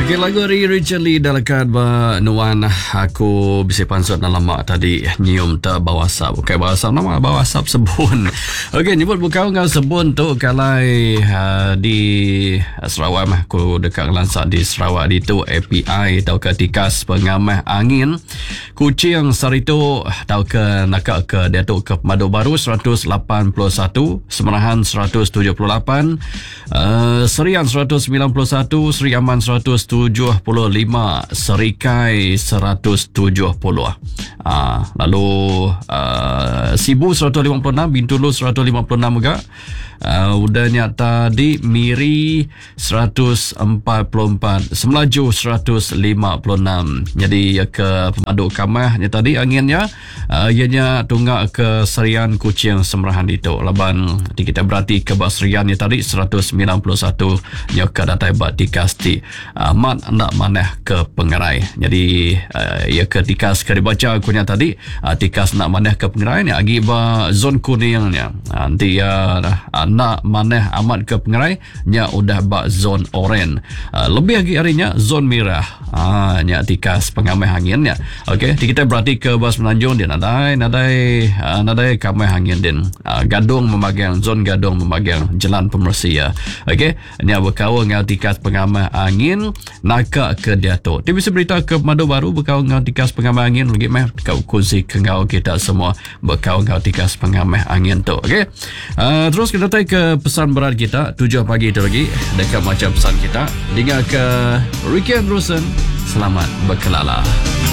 Okay, lagu dari Richard Lee dalakan Nuan aku bisa pansut dalam mak tadi nyium ta bawasap. Okay, bawasap nama bawasap sebun. Okay, nyebut bukau ngau sebun tu kalai di Sarawak mah aku dekat Lansak di Sarawak di tu API tau ke tikas pengamah angin kucing sarito tau ke nakak ke dia tu ke Madu Baru 181, Semerahan 178, Serian 191, Seri Aman 175, Serikai 170. Lalu Sibu 156, Bintulu 156 juga. Udahnya tadi Miri 144, Semelaju 156. Jadi ke Pemadu Kamahnya tadi anginnya ianya tunggak ke Serian Kucing Semerahan itu. Laban kita berarti ke Serian ni tadi 191 nya ke datai batikas ti mat nak maneh ke Pengerai. Jadi ia ke tikas ke dibaca kunya tadi tikas nak maneh ke Pengerai ni agi ba zon kuningnya. Nanti ya nak maneh amat ke Pengerai nya udah ba zon oren. Lebih lagi harinya zon merah. Nya tikas pengamai anginnya. Okey, kita berarti ke Bas Menanjung dia nadai kamai angin din. Gadung memagang zon Gadung memagang jalan pemersia. Okey, nya berkawan dengan tikas pengamai angin nakak ke dia tu. Dia bisa berita ke Madu Baru berkawan dengan tikas pengamai angin lagi meh kau kunci kengau kita semua berkawan dengan tikas pengamai angin tu. Okey. Terus kita tanya ke pesan berat kita 7 pagi itu lagi dekat macam pesan kita dengar ke Ricky Anderson. Selamat berkelala.